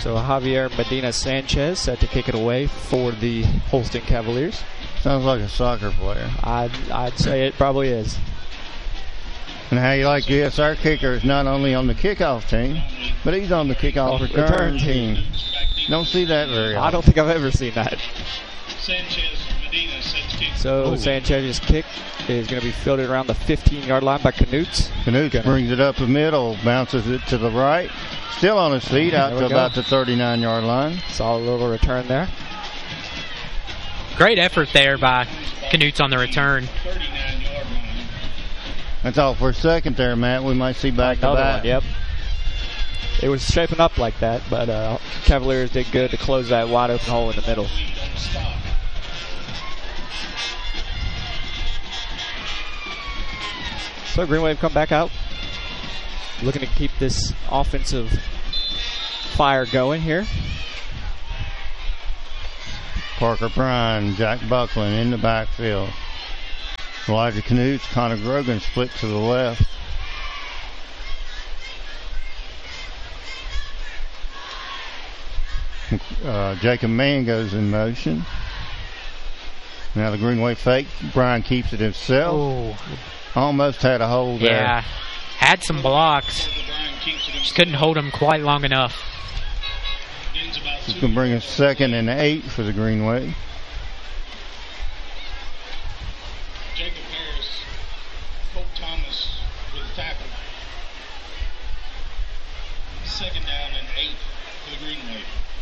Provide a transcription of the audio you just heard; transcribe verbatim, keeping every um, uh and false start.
So Javier Medina Sanchez set to kick it away for the Holston Cavaliers. Sounds like a soccer player. I'd, I'd say it probably is. And how you like this, our kicker is not only on the kickoff team, but he's on the kickoff Oh, return, return team. Don't see that very often. I don't think I've ever seen that. Sanchez Medina sets kick. So Ooh. Sanchez's kick is going to be fielded around the fifteen-yard line by Knutz. Knutz brings it up the middle, bounces it to the right. Still on his feet out to go. about the thirty-nine-yard line. Solid little return there. Great effort there by Knutz on the return. thirty-nine-yard line. That's all for a second there, Matt. We might see back to Another back. one, yep. It was shaping up like that, but uh, Cavaliers did good to close that wide open hole in the middle. So Green Wave come back out, looking to keep this offensive fire going here. Parker Prine, Jack Buckland in the backfield. Elijah Knutz, Connor Grogan split to the left. Uh, Jacob Mann goes in motion. Now the Green Wave fake. Brian keeps it himself. Ooh. Almost had a hold there. Yeah, had some blocks. Just couldn't hold them quite long enough. He's going to bring us second and eight for the Green Wave. Jacob Harris, Colt Thomas with a tackle. Second down and eight for the Green Wave.